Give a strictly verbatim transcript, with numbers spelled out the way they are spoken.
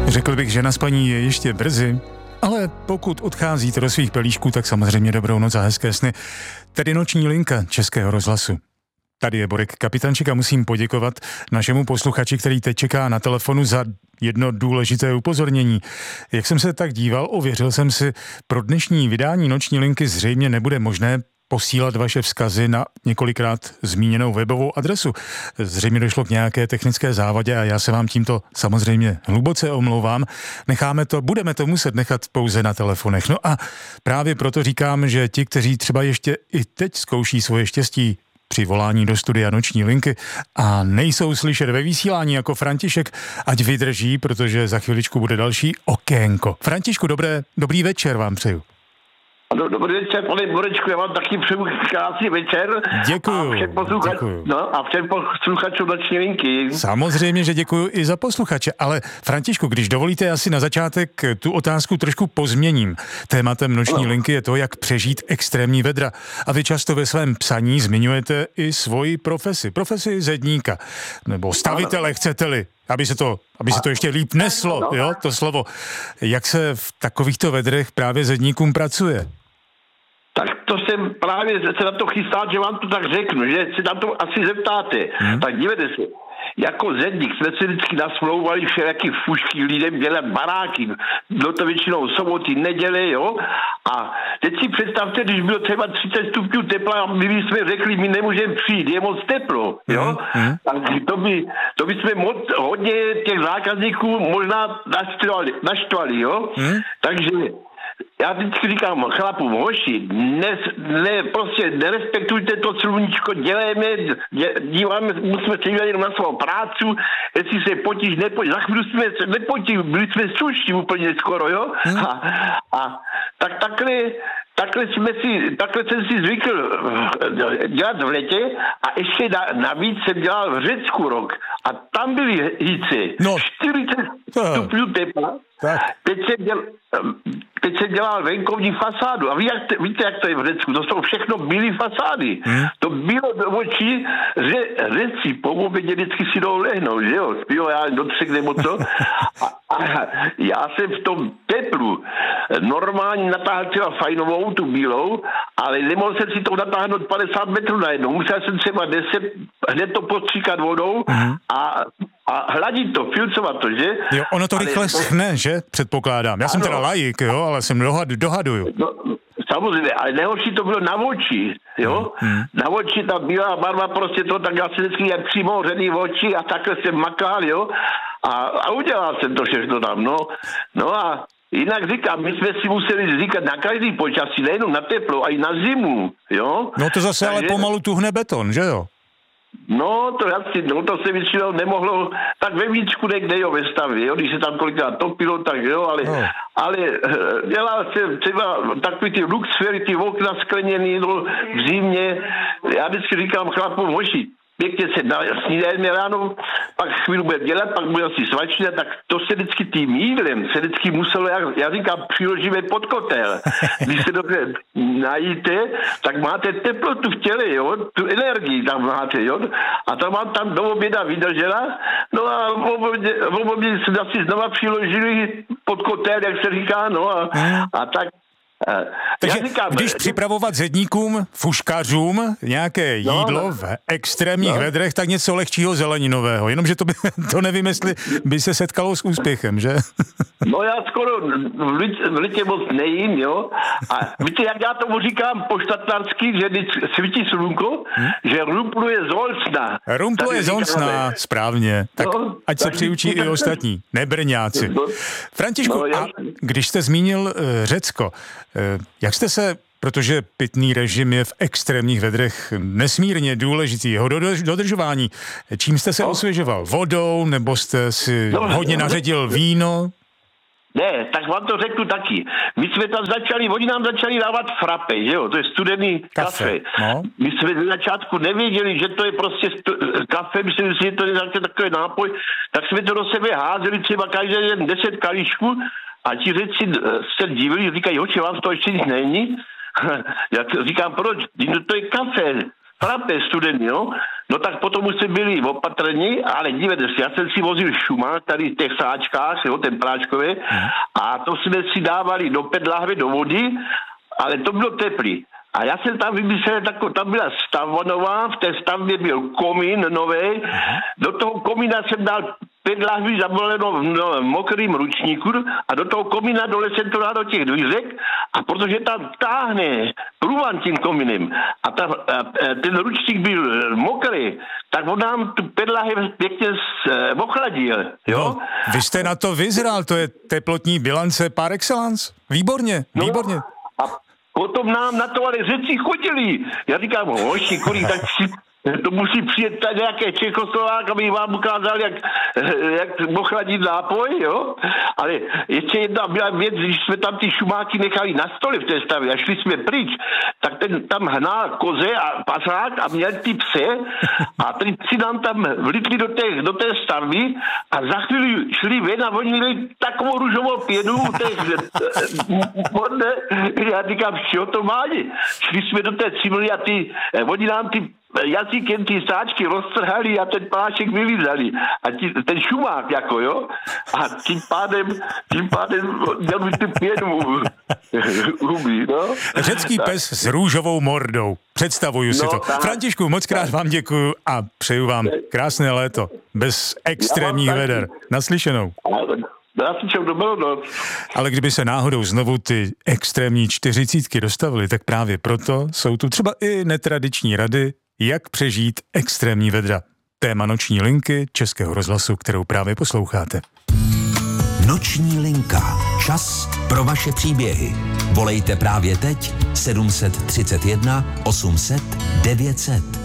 Řekl bych, že na spaní je ještě brzy, ale pokud odcházíte do svých pelíšků, tak samozřejmě dobrou noc a hezké sny. Tedy noční linka Českého rozhlasu. Tady je Borek Kapitančík a musím poděkovat našemu posluchači, který teď čeká na telefonu za jedno důležité upozornění. Jak jsem se tak díval, ověřil jsem si, pro dnešní vydání noční linky zřejmě nebude možné posílat vaše vzkazy na několikrát zmíněnou webovou adresu. Zřejmě došlo k nějaké technické závadě a já se vám tímto samozřejmě hluboce omlouvám. Necháme to, budeme to muset nechat pouze na telefonech. No a právě proto říkám, že ti, kteří třeba ještě i teď zkouší svoje štěstí při volání do studia noční linky a nejsou slyšet ve vysílání jako František, ať vydrží, protože za chviličku bude další okénko. Františku, dobré, dobrý večer vám přeju. No, dobrý večer, pane Borečku, já vám taky přeju krásný večer. Děkuju, a všem posluchač, děkuju. No, a všem posluchačům noční linky. Samozřejmě, že děkuju i za posluchače, ale Františku, když dovolíte, já si na začátek tu otázku trošku pozměním. Tématem noční no. linky je to, jak přežít extrémní vedra. A vy často ve svém psaní zmiňujete i svoji profesi, profesi zedníka, nebo stavitele, no. chcete-li. Aby se to, aby se to ještě líp neslo, jo, to slovo. Jak se v takovýchto vedrech právě zedníkům pracuje? Tak to jsem právě se na to chystá, že vám to tak řeknu, že se na to asi zeptáte. Hmm. Tak dívejte se, jako zedník jsme si vždycky nasmlouvali všelijaký fušky lidem dělat baráky. Bylo to většinou soboty, neděle, jo. A teď si představte, když bylo třeba třicet stupňů tepla a my jsme řekli, my nemůžeme přijít, je moc teplo, jo. Hmm. Tak to by, to by jsme moc, hodně těch zákazníků možná naštvali, naštvali jo. Hmm. Takže já vždycky říkám chlapům, hoši, ne, ne, prostě nerespektujte to sluníčko, dělejme, dě, díváme, musíme se dívat jenom na svou prácu, jestli se potíš, nepotíš, za chvíli jsme se nepotíš, byli jsme suští úplně skoro, jo? Hmm. A, a tak takhle, takhle jsme si, takhle jsem si zvykl dělat v letě a ještě na, navíc jsem dělal v Řecku rok a tam byly hýce, no. čtyřicet stupňů tepla. Tak. Teď jsem, děl, teď jsem dělal venkovní fasádu a ví, jak te, víte, jak to je v Řecku, to jsou všechno bílé fasády. Hmm. To bylo do očí, že Řeci po obědě vždycky si jdou lehnout, že jo, spílo já do třech nebo co. A, a já jsem v tom teplu normálně natáhl třeba fajnovou, tu bílou, ale nemohl jsem si to natáhnout padesát metrů najednou. Musel jsem třeba deset, hned to postříkat vodou hmm. a A hladit to, filcovat to, že? Jo, ono to ale rychle schne, že? Předpokládám. Já ano. jsem teda laik, jo, ale jsem dohad, dohaduju. No, samozřejmě, ale nejhorší to bylo na oči, jo? Hmm. Na oči ta bílá barva, prostě to tak já si vždycky jak přímo řený oči a takhle jsem makal, jo? A, a udělal jsem to všechno tam, no. No a jinak říkám, my jsme si museli říkat na každý počasí, nejenom na teplo, a i na zimu, jo? No to zase takže ale pomalu tuhne beton, že jo? No, to asi, no to se většinou nemohlo, tak ve víčku někde, jo, ve stavě, jo, když se tam kolikrát topilo, tak jo, ale, no. ale dělal jsem třeba takový ty luxfery, ty okna skleněný, no, v zimě, já vždycky říkám chlapům, hoši, pěkně se snídajme ráno, pak chvíli bude dělat, pak bude asi svačina, tak to se vždycky tím jídlem se vždycky muselo, já, já říkám, přiložíme pod kotel. Když se dobře najíte, tak máte teplotu v těle, jo, tu energii tam máte, jo, a to vám tam do oběda vydržela, no a v obědě se asi znova přiložili pod kotel, jak se říká, no a, a tak. Takže říkám, když připravovat zedníkům, fuškařům nějaké jídlo no, no. v extrémních no. vedrech, tak něco lehčího zeleninového. Jenomže to, by, to nevím, jestli by se setkalo s úspěchem, že? No já skoro v letě moc nejím, jo. A víte, jak já tomu říkám po štatnársky, že když svítí slunko, hmm? že rumpluje z olsna. Rumpluje z olsna, správně. Tak no, ať se přiučí i ostatní, nebrňáci. No, Františku, no, a když jste zmínil uh, Řecko, jak jste se, protože pitný režim je v extrémních vedrech nesmírně důležitý, jeho dodržování, čím jste se osvěžoval? Vodou, nebo jste si no, hodně naředil víno? Ne, tak vám to řeknu taky. My jsme tam začali, oni nám začali dávat frappe, že jo, to je studený kafe. kafe. No. My jsme na začátku nevěděli, že to je prostě stu- kafe, myslím si, že to je takový nápoj, tak jsme to do sebe házeli třeba každý den deset kalíšků. A ti řeci se divili, říkají, hoči, vám to ještě nic není? Já říkám, proč? To je kafe, frappe studený, jo? no tak potom už jsme byli opatrní, ale dívejte si, já jsem si vozil šumák tady v těch sáčkách, jo, ten práčkový, a to jsme si dávali do pět lahve do vody, ale to bylo teplý. A já jsem tam vymyslel, tako, tam byla stavba nová, v té stavbě byl komín nový, do toho komína jsem dal pět lahví zabaleno v mokrým ručníku a do toho komína dole jsem to dal do těch dvířek a protože tam táhne průvan tím komínem a, ta, a ten ručník byl mokrý, tak on nám tu pět lahví pěkně ochladil. Jo? No, vy jste na to vyzral, to je teplotní bilance par excellence. Výborně, výborně. No, a potom nám na to ale řeci chodili. Já říkám, hoši, kolik, tak si, to musí přijet tady nějaké Čechoslovák, aby vám ukázal, jak, jak ochladit nápoj, jo? Ale ještě jedna byla věc, když jsme tam ty šumáky nechali na stole v té stavě a šli jsme pryč, tak ten tam hnal koze a pasák a měl ty pse a ty psi nám tam vlitli do té, do té stavby a za chvíli šli ven a oni měli takovou růžovou pěnu u těch já říkám, čo to má? Šli jsme do té cimry a ty, oni nám ty jazykem ty sáčky roztrhali a ten plášek vylízali. A tí, ten šumák, jako jo. A tím pádem, tím pádem děl mi ty pěnu huby, no. Řecký tak. Pes s růžovou mordou. Představuju no, si to. Tak. Františku, moc krát vám děkuju a přeju vám krásné léto. Bez extrémních veder. Naslyšenou. Já si čem dobrou noc. Ale kdyby se náhodou znovu ty extrémní čtyřicítky dostavily, tak právě proto jsou tu třeba i netradiční rady, jak přežít extrémní vedra. Téma Noční linky Českého rozhlasu, kterou právě posloucháte. Noční linka. Čas pro vaše příběhy. Volejte právě teď sedm set třicet jedna osm set devět set.